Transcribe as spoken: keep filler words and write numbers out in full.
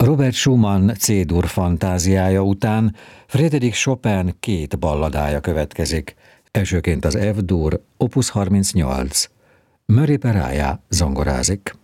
Robert Schumann C-dur fantáziája után Frédéric Chopin két balladája következik. Elsőként az F-dur, opus harmincnyolc. Murray Peraja zongorázik.